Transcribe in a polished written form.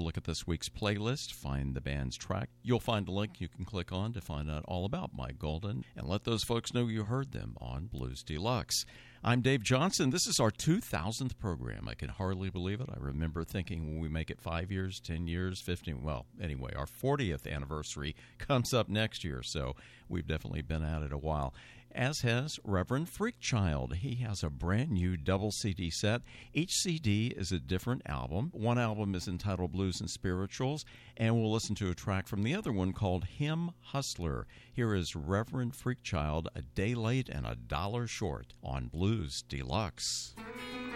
look at this week's playlist, find the band's track. You'll find a link you can click on to find out all about Mike Golden and let those folks know you heard them on Blues Deluxe. I'm Dave Johnson. This is our 2000th program. I can hardly believe it. I remember thinking when we make it 5 years, 10 years, 15, well, anyway, our 40th anniversary comes up next year, so we've definitely been at it a while. As has Reverend Freakchild. He has a brand new double CD set. Each CD is a different album. One album is entitled Blues and Spirituals, and we'll listen to a track from the other one called Hymn Hustler. Here is Reverend Freakchild, A Day Late and a Dollar Short on Blues Deluxe.